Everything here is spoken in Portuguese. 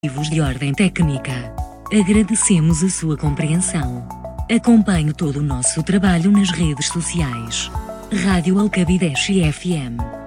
motivos de ordem técnica. Agradecemos a sua compreensão. Acompanhe todo o nosso trabalho nas redes sociais. Rádio Alcabideche FM.